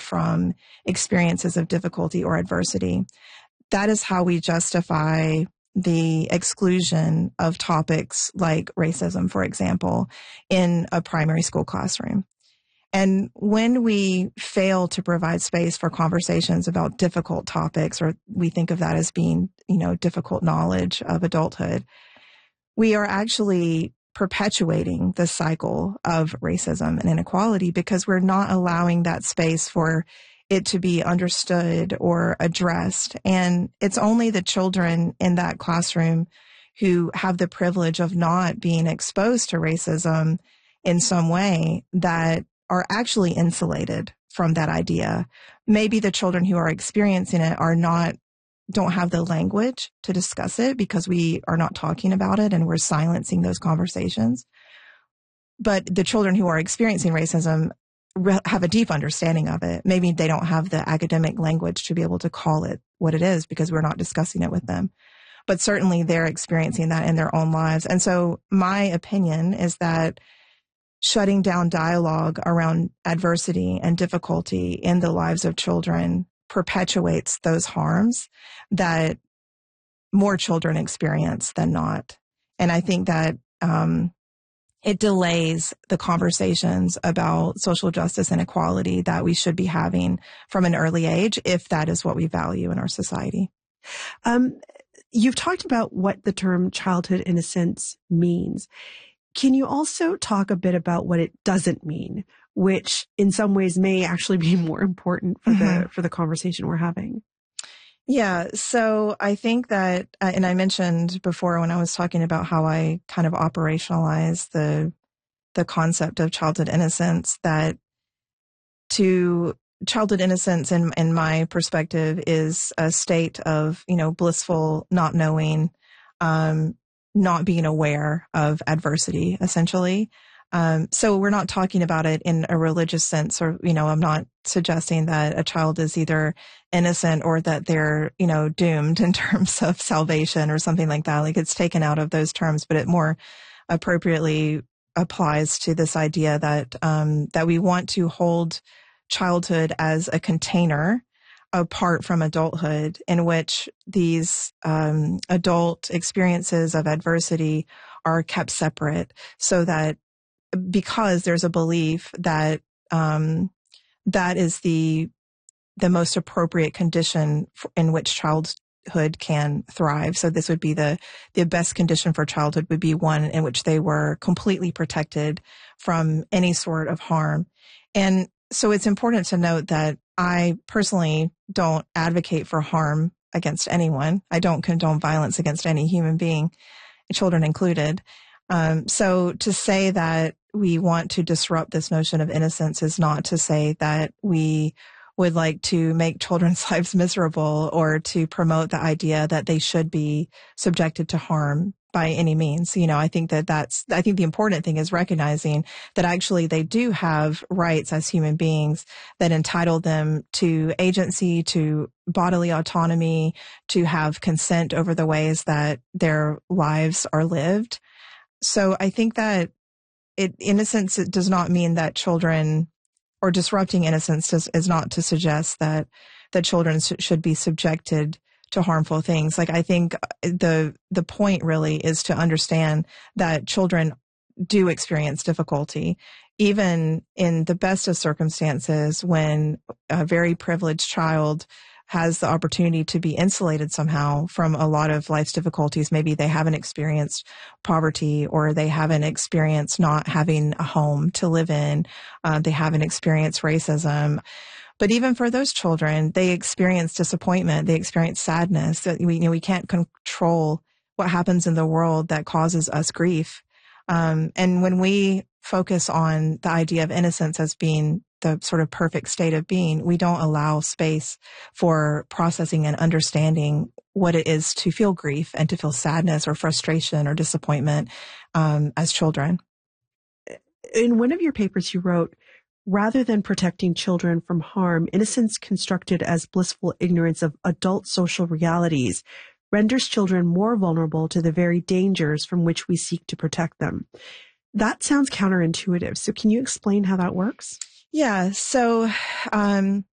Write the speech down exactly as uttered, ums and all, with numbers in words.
from experiences of difficulty or adversity. That is how we justify the exclusion of topics like racism, for example, in a primary school classroom. And when we fail to provide space for conversations about difficult topics, or we think of that as being, you know, difficult knowledge of adulthood, we are actually perpetuating the cycle of racism and inequality because we're not allowing that space for it to be understood or addressed. And it's only the children in that classroom who have the privilege of not being exposed to racism in some way that are actually insulated from that idea. Maybe the children who are experiencing it are not, don't have the language to discuss it because we are not talking about it and we're silencing those conversations. But the children who are experiencing racism re- have a deep understanding of it. Maybe they don't have the academic language to be able to call it what it is because we're not discussing it with them. But certainly they're experiencing that in their own lives. And so my opinion is that shutting down dialogue around adversity and difficulty in the lives of children perpetuates those harms that more children experience than not. And I think that um, it delays the conversations about social justice and equality that we should be having from an early age, if that is what we value in our society. Um, you've talked about what the term childhood innocence means. Can you also talk a bit about what it doesn't mean, which in some ways may actually be more important for mm-hmm. the for the conversation we're having? Yeah, so I think that, uh, and I mentioned before when I was talking about how I kind of operationalize the the concept of childhood innocence, that to childhood innocence, in in my perspective, is a state of, you know, blissful not knowing, um, not being aware of adversity, essentially. Um, so we're not talking about it in a religious sense, or, you know, I'm not suggesting that a child is either innocent or that they're, you know, doomed in terms of salvation or something like that. Like, it's taken out of those terms, but it more appropriately applies to this idea that, um, that we want to hold childhood as a container apart from adulthood, in which these um, adult experiences of adversity are kept separate, so that because there's a belief that um, that is the the most appropriate condition for, in which childhood can thrive. So this would be the the best condition for childhood would be one in which they were completely protected from any sort of harm. And so it's important to note that I personally don't advocate for harm against anyone. I don't condone violence against any human being, children included. Um, so to say that we want to disrupt this notion of innocence is not to say that we would like to make children's lives miserable or to promote the idea that they should be subjected to harm by any means. You know, I think that that's, I think the important thing is recognizing that actually they do have rights as human beings that entitle them to agency, to bodily autonomy, to have consent over the ways that their lives are lived. So I think that it, innocence, it does not mean that children, or disrupting innocence does, is not to suggest that, that children sh- should be subjected to harmful things. Like, I think the the point really is to understand that children do experience difficulty, even in the best of circumstances, when a very privileged child has the opportunity to be insulated somehow from a lot of life's difficulties. Maybe they haven't experienced poverty, or they haven't experienced not having a home to live in. Uh, they haven't experienced racism. But even for those children, they experience disappointment. They experience sadness. That we, you know, we can't control what happens in the world that causes us grief. Um, and when we focus on the idea of innocence as being the sort of perfect state of being, we don't allow space for processing and understanding what it is to feel grief and to feel sadness or frustration or disappointment um, as children. In one of your papers, you wrote, rather than protecting children from harm, innocence constructed as blissful ignorance of adult social realities renders children more vulnerable to the very dangers from which we seek to protect them. That sounds counterintuitive. So can you explain how that works? Yeah. So, um,